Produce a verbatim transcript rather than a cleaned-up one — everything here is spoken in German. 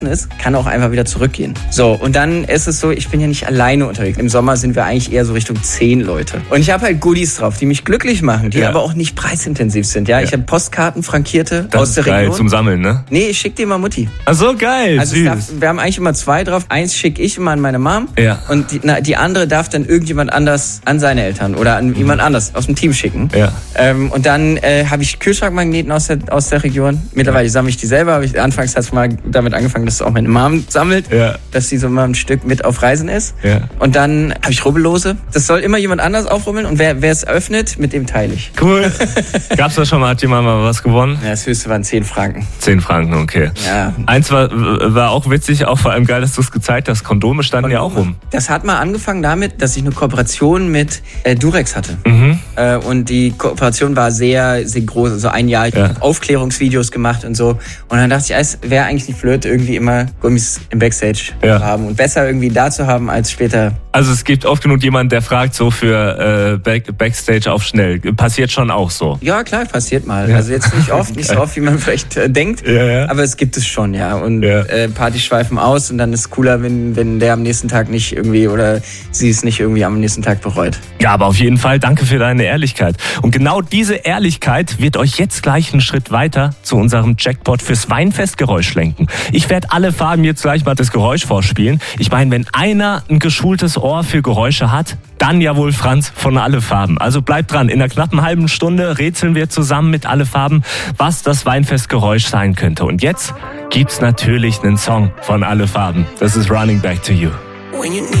ist, kann auch einfach wieder zurückgehen. So, und dann ist es so, ich bin ja nicht alleine unterwegs. Im Sommer sind wir eigentlich eher so Richtung zehn Leute. Und ich habe halt Goodies drauf, die mich glücklich machen, die ja. aber auch nicht preisintensiv sind. Ja, ja. Ich habe Postkarten, frankierte das aus der ist geil, Region. Zum Sammeln, ne? Nee, ich schick dir mal Mutti. Ach so, geil, also süß. Darf, wir haben eigentlich immer zwei drauf. Eins schicke ich immer an meine Mom. Ja. Und die, na, die andere darf dann irgendjemand anders an seine Eltern oder an mhm. jemand anders aus dem Team schicken. Ja. Ähm, und dann äh, habe ich Kühlschrankmagneten aus der, aus der Region. Mittlerweile ja. sammle ich die selber. Habe ich anfangs hat's mal damit angefangen, dass auch meine Mom sammelt, ja. dass sie so mal ein Stück mit auf Reisen ist. Ja. Und dann habe ich Rubbellose. Das soll immer jemand anders aufrubbeln und wer wer es öffnet, mit dem teile ich. Cool. Gab's da schon mal, hat jemand mal was gewonnen? Ja, das höchste waren zehn Franken. zehn Franken, okay. Ja. Eins war, war auch witzig, auch vor allem geil, dass du es gezeigt hast. Kondome standen Kondome. ja auch rum. Das hat mal angefangen damit, dass ich eine Kooperation mit äh, Durex hatte. Mhm. Äh, und die Kooperation war sehr, sehr groß. Also ein Jahr, ich ja. habe Aufklärungsvideos gemacht und so. Und dann dachte ich, es wäre eigentlich nicht blöd, irgendwie immer Gummis im Backstage ja. zu haben und besser irgendwie da zu haben als später. Also es gibt oft genug jemanden, der fragt so für äh, Back, Backstage auf schnell. Passiert schon auch so? Ja, klar, passiert mal. Ja. Also jetzt nicht oft, nicht so oft, wie man vielleicht äh, denkt. Ja, ja. Aber es gibt es schon, ja. Und ja. äh, Partys schweifen aus und dann ist es cooler, wenn, wenn der am nächsten Tag nicht irgendwie oder sie es nicht irgendwie am nächsten Tag bereut. Ja, aber auf jeden Fall danke für deine Ehrlichkeit. Und genau diese Ehrlichkeit wird euch jetzt gleich einen Schritt weiter zu unserem Jackpot fürs Weinfestgeräusch lenken. Ich werde alle Farben jetzt gleich mal das Geräusch vorspielen. Ich meine, wenn einer ein geschultes Ohr für Geräusche hat, dann ja wohl Franz von Alle Farben. Also bleibt dran, in einer knappen halben Stunde rätseln wir zusammen mit Alle Farben, was das Weinfestgeräusch sein könnte. Und jetzt gibt's natürlich einen Song von Alle Farben. Das ist Running Back to You.